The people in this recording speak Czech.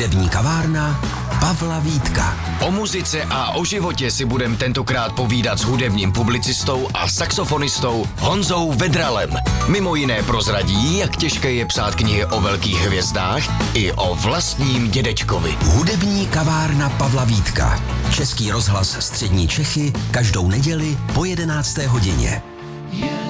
Hudební kavárna Pavla Vítka. O muzice a o životě si budem tentokrát povídat s hudebním publicistou a saxofonistou Honzou Vedralem. Mimo jiné prozradí, jak těžké je psát knihy o velkých hvězdách i o vlastním dědečkovi. Hudební kavárna Pavla Vítka. Český rozhlas Střední Čechy každou neděli po 11. hodině.